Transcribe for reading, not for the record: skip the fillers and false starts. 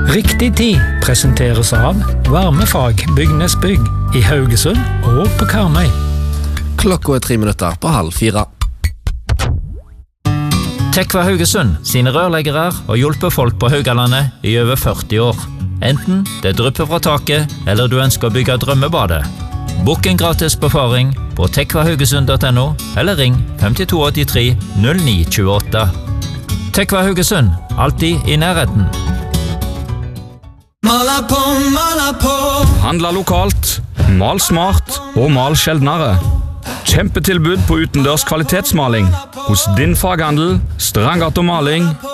Riktig tid presenteres av Varmefag Bygnesbygg i Haugesund og på Karmøy. Klokka 3 minutter på 3:30. Tekva Haugesund sine rørleggere har hjulpet folk på Haugalandet i over 40 år. Enten det drypper fra taket, eller du ønsker å bygge drømmebadet. Bokk en gratis befaring på tekvahaugesund.no, eller ring 5283 0928. Tekva Haugesund, alltid i nærheten. Handla lokalt, mal smart og mal sjeldnere. Kjempetilbud på utendørs kvalitetsmaling hos din faghandel Strandgata Maling